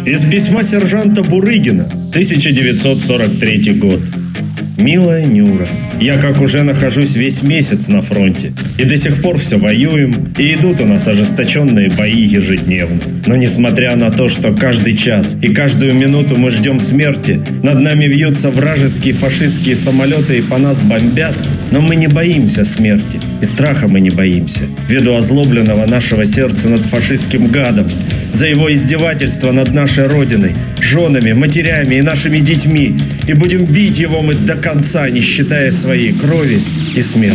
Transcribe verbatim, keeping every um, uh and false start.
Из письма сержанта Бурыгина, тысяча девятьсот сорок третий год. Милая Нюра, я как уже нахожусь весь месяц на фронте, и до сих пор все воюем, и идут у нас ожесточенные бои ежедневно. Но несмотря на то, что каждый час и каждую минуту мы ждем смерти, над нами вьются вражеские фашистские самолеты и по нас бомбят, но мы не боимся смерти, и страха мы не боимся, ввиду озлобленного нашего сердца над фашистским гадом, за его издевательство над нашей Родиной, женами, матерями и нашими детьми, и будем бить его мы до конца, не считая своей крови и смерти.